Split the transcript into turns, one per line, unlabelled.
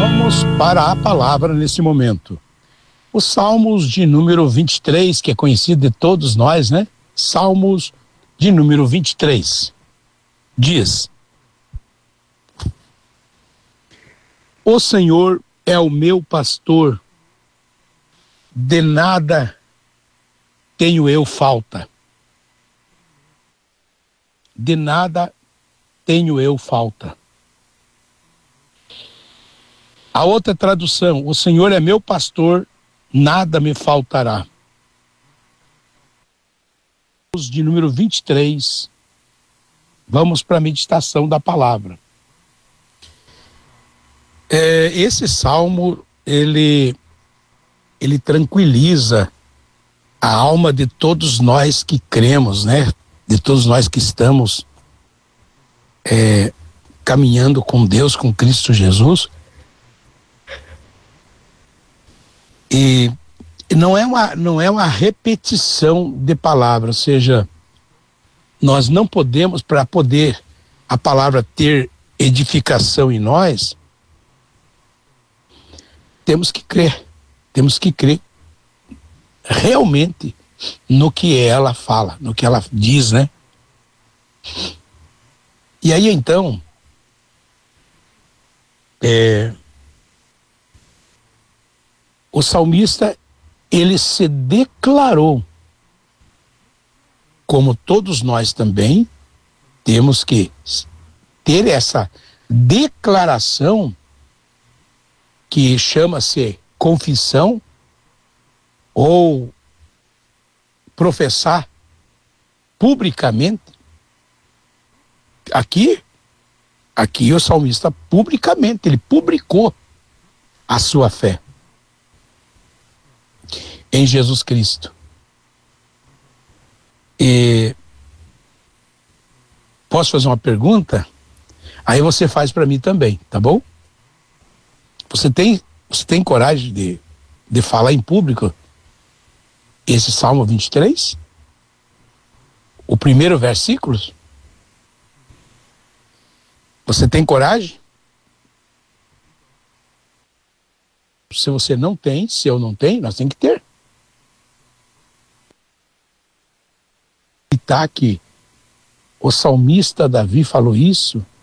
Vamos para a palavra nesse momento. Os Salmos de número 23, que é conhecido de todos nós, né? Salmos de número 23. Diz: O Senhor é o meu pastor, de nada tenho eu falta. De nada tenho eu falta. A outra tradução: o Senhor é meu pastor, nada me faltará. De número 23, vamos para a meditação da palavra. Esse salmo, ele tranquiliza a alma de todos nós que cremos, né? De todos nós que estamos caminhando com Deus, com Cristo Jesus. E não é uma repetição de palavra, ou seja, nós não podemos, para poder a palavra ter edificação em nós, temos que crer realmente no que ela fala, no que ela diz, né? E aí então, o salmista, ele se declarou, como todos nós também temos que ter essa declaração que chama-se confissão ou professar publicamente. Aqui o salmista publicamente, ele publicou a sua fé em Jesus Cristo. E posso fazer uma pergunta? Aí você faz para mim também, tá bom? Você tem coragem de falar em público esse Salmo 23? O primeiro versículo? Você tem coragem? Se você não tem, se eu não tenho, nós temos que ter. E tá que o salmista Davi falou isso